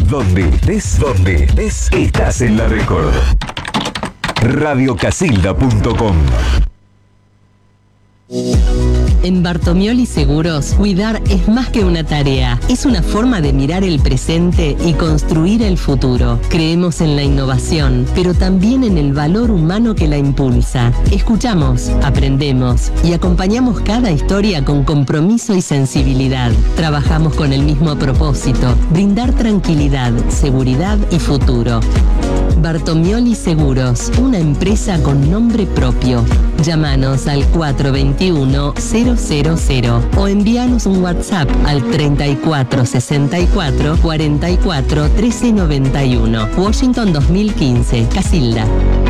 Donde estés, estás en la Record. Radiocasilda.com. En Bartomioli Seguros, cuidar es más que una tarea, es una forma de mirar el presente y construir el futuro. Creemos en la innovación, pero también en el valor humano que la impulsa. Escuchamos, aprendemos y acompañamos cada historia con compromiso y sensibilidad. Trabajamos con el mismo propósito, brindar tranquilidad, seguridad y futuro. Bartomioli Seguros, una empresa con nombre propio. Llámanos al 421-000 o envíanos un WhatsApp al 3464 44 1391. Washington 2015, Casilda.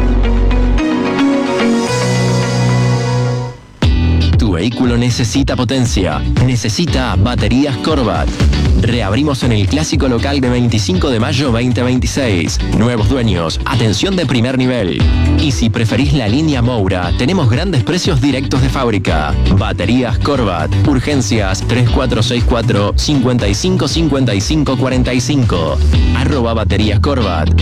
Tu vehículo necesita potencia, necesita baterías Corvat. Reabrimos en el clásico local de 25 de mayo 2026. Nuevos dueños, atención de primer nivel. Y si preferís la línea Moura, tenemos grandes precios directos de fábrica. Baterías Corvat. Urgencias 3464 55 55 45. @baterías Corvat.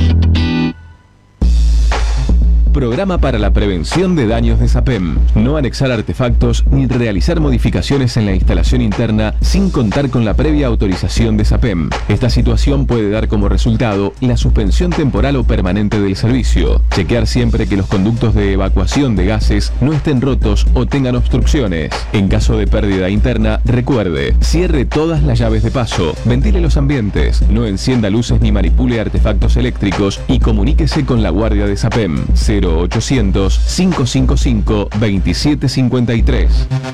Programa para la prevención de daños de SAPEM. No anexar artefactos ni realizar modificaciones en la instalación interna sin contar con la previa autorización de SAPEM. Esta situación puede dar como resultado la suspensión temporal o permanente del servicio. Chequear siempre que los conductos de evacuación de gases no estén rotos o tengan obstrucciones. En caso de pérdida interna, recuerde, cierre todas las llaves de paso, ventile los ambientes, no encienda luces ni manipule artefactos eléctricos y comuníquese con la guardia de SAPEM. 0800-555-2753.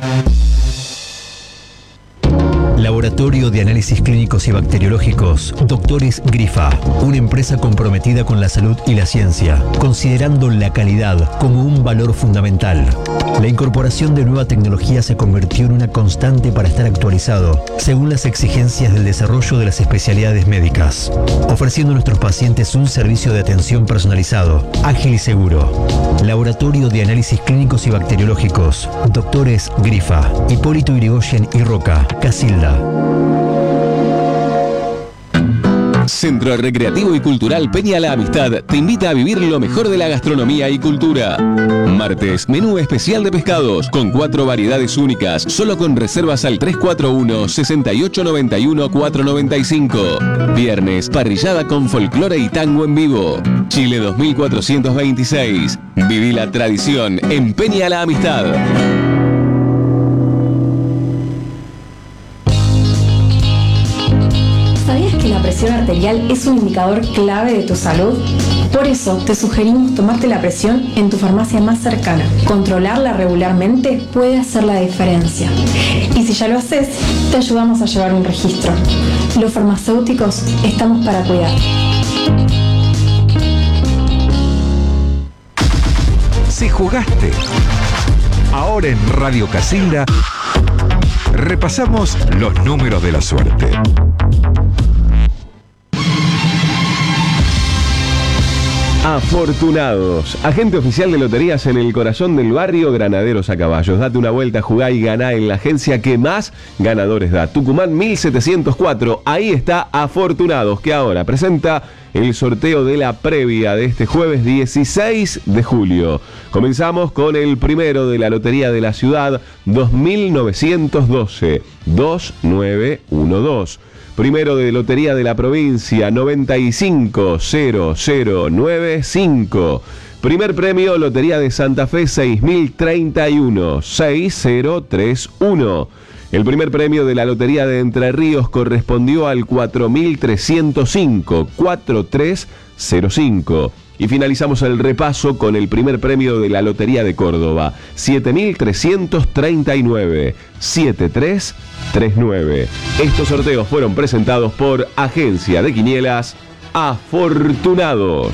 Laboratorio de Análisis Clínicos y Bacteriológicos, Doctores Grifa, una empresa comprometida con la salud y la ciencia, considerando la calidad como un valor fundamental. La incorporación de nueva tecnología se convirtió en una constante para estar actualizado, según las exigencias del desarrollo de las especialidades médicas, ofreciendo a nuestros pacientes un servicio de atención personalizado, ágil y seguro. Laboratorio de Análisis Clínicos y Bacteriológicos, Doctores Grifa, Hipólito Yrigoyen y Roca, Casilda. Centro Recreativo y Cultural Peña La Amistad te invita a vivir lo mejor de la gastronomía y cultura. Martes, menú especial de pescados con 4 variedades únicas, solo con reservas al 341-6891-495. Viernes, parrillada con folclore y tango en vivo. Chile 2426. Viví la tradición en Peña La Amistad. ¿Sabías que la presión arterial es un indicador clave de tu salud? Por eso te sugerimos tomarte la presión en tu farmacia más cercana. Controlarla regularmente puede hacer la diferencia. Y si ya lo haces, te ayudamos a llevar un registro. Los farmacéuticos estamos para cuidar. Si jugaste. Ahora en Radio Casilda repasamos los números de la suerte. Afortunados, agente oficial de loterías en el corazón del barrio, Granaderos a Caballos. Date una vuelta, jugá y ganá en la agencia que más ganadores da. Tucumán 1704, ahí está Afortunados, que ahora presenta el sorteo de la previa de este jueves 16 de julio. Comenzamos con el primero de la Lotería de la Ciudad, 2912, 2912. Primero de Lotería de la Provincia, 950095. Primer premio, Lotería de Santa Fe, 6031, 6031. El primer premio de la Lotería de Entre Ríos correspondió al 4305, 4305. Y finalizamos el repaso con el primer premio de la Lotería de Córdoba, 7339, 7339. Estos sorteos fueron presentados por Agencia de Quinielas Afortunados.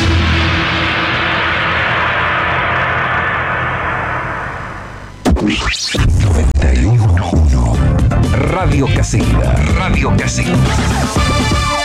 Radio Casilda. Radio Casilda.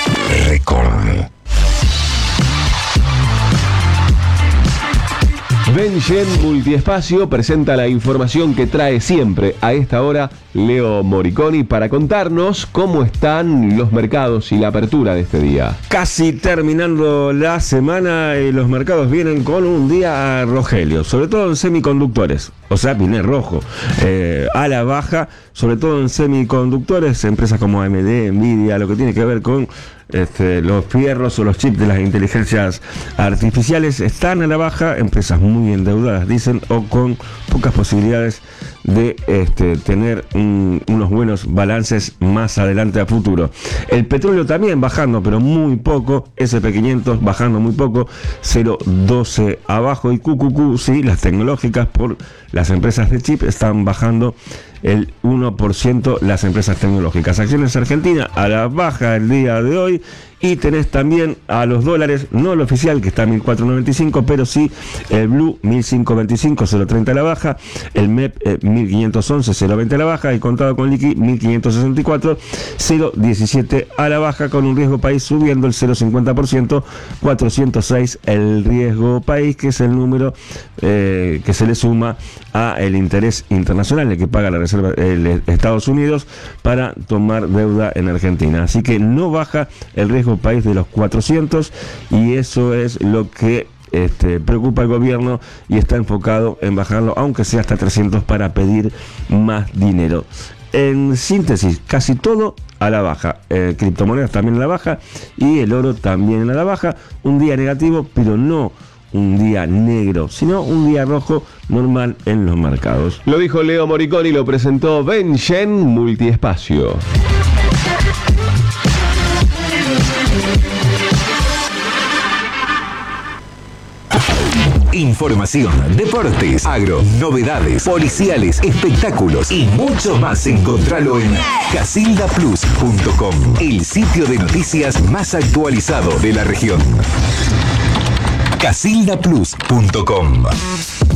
Record. Vengen Multiespacio presenta la información que trae siempre a esta hora Leo Moriconi para contarnos cómo están los mercados y la apertura de este día. Casi terminando la semana, los mercados vienen con un día Rogelio, sobre todo en semiconductores, o sea, viene rojo, a la baja, sobre todo en semiconductores, empresas como AMD, Nvidia, lo que tiene que ver con los fierros o los chips de las inteligencias artificiales están a la baja, empresas muy endeudadas, dicen, o con pocas posibilidades de tener unos buenos balances más adelante a futuro. El petróleo también bajando, pero muy poco, SP500 bajando muy poco, 0,12 abajo, y QQQ, sí, las tecnológicas por las empresas de chip están bajando el 1% las empresas tecnológicas. Acciones Argentina a la baja el día de hoy, y tenés también a los dólares, no el oficial que está a 1.495, pero sí el Blue 1.525, 0.30 a la baja, el MEP 1.511, 0.20 a la baja, el contado con liqui 1.564, 0.17 a la baja, con un riesgo país subiendo el 0.50%, 406 el riesgo país, que es el número que se le suma a el interés internacional, el que paga la Reserva Estados Unidos para tomar deuda en Argentina. Así que no baja el riesgo país de los 400, y eso es lo que preocupa al gobierno, y está enfocado en bajarlo, aunque sea hasta 300, para pedir más dinero. En síntesis, casi todo a la baja, criptomonedas también a la baja, y el oro también a la baja. Un día negativo, pero no un día negro, sino un día rojo normal en los mercados. Lo dijo Leo Moriconi, lo presentó Vengen Multiespacio. Información, deportes, agro, novedades, policiales, espectáculos y mucho más. Encontralo en casildaplus.com, el sitio de noticias más actualizado de la región. casildaplus.com